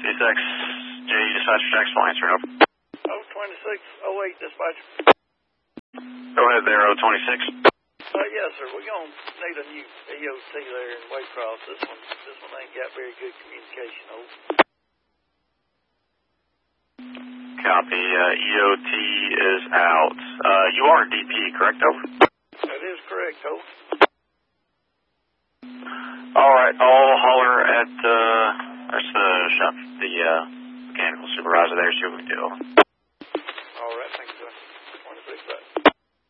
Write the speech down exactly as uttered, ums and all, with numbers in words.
X J dispatcher Jackson answer, over. oh twenty-six oh eight dispatcher. Go ahead there, oh twenty-six. Uh, yes, sir. We're going to need a new E O T there in Waycross. This one, this one ain't got very good communication, over. Copy. Uh, E O T is out. Uh, you are D P, correct, over? That is correct, over. All right, I'll holler at uh, there's the shop, the uh, mechanical supervisor there. See what we can do.